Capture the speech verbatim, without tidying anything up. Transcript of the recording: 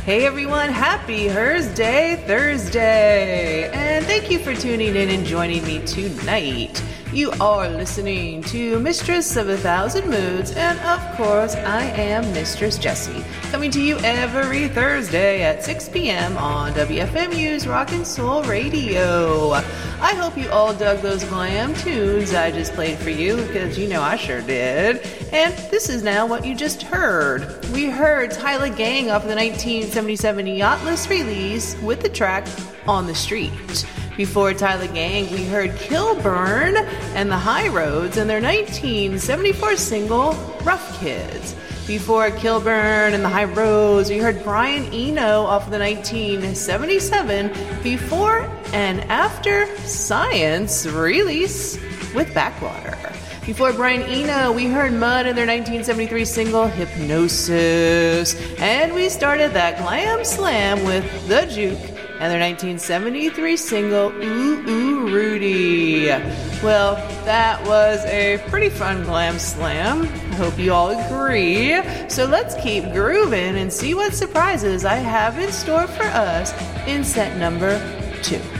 Hey everyone, happy Thursday, Thursday! And thank you for tuning in and joining me tonight. You are listening to Mistress of a Thousand Moods, and of course, I am Mistress Jessie, coming to you every Thursday at six p.m. on W F M U's Rock and Soul Radio. I hope you all dug those glam tunes I just played for you, because you know I sure did. And this is now what you just heard. We heard Tyla Gang off of the nineteen seventy-seven Yachtless release with the track On the Street. Before Tyla Gang, we heard Kilburn and the High Roads and their nineteen seventy-four single, Rough Kids. Before Kilburn and the High Roads, we heard Brian Eno off of the nineteen seventy-seven Before and After Science release with Backwater. Before Brian Eno, we heard Mud and their nineteen seventy-three single, Hypnosis. And we started that glam slam with The Juke and their nineteen seventy-three single, Ooh Ooh Rudy. Well, that was a pretty fun glam slam. I hope you all agree. So let's keep grooving and see what surprises I have in store for us in set number two.